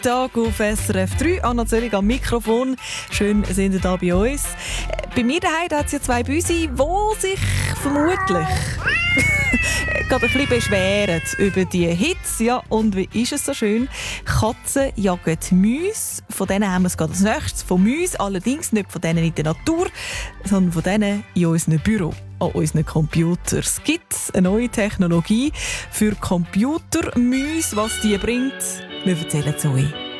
Mittag auf SRF 3. Anna Zöllig am Mikrofon. Schön, sind ihr da bei uns. Bei mir daheim hat es ja zwei Büsi, die sich vermutlich gerade ein bisschen beschweren über die Hitze. Ja, und wie ist es so schön? Katzen jagen Mäuse. Von denen haben wir es gerade als nächstes. Von Mäusen, allerdings nicht von denen in der Natur, sondern von denen in unserem Büro, an unseren Computern. Es gibt eine neue Technologie für Computermäuse. Was die bringt, wir erzählen es euch.